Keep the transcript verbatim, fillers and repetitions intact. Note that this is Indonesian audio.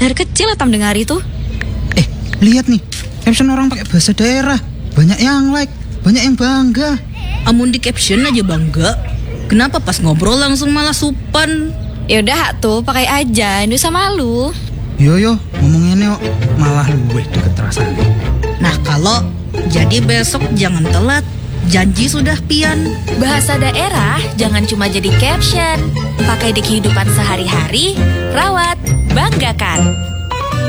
Dari kecil Atam dengar itu. Eh, lihat nih, caption orang pakai bahasa daerah. Banyak yang like, banyak yang bangga. Amun di caption aja bangga, kenapa pas ngobrol langsung malah supan? Yaudah tuh, pakai aja, nggak usah malu. Yo yo, ngomongin yuk, malah luweh deket rasanya. Nah kalau jadi besok jangan telat, janji sudah pian. Bahasa daerah jangan cuma jadi caption, pakai di kehidupan sehari-hari. Rawat, banggakan.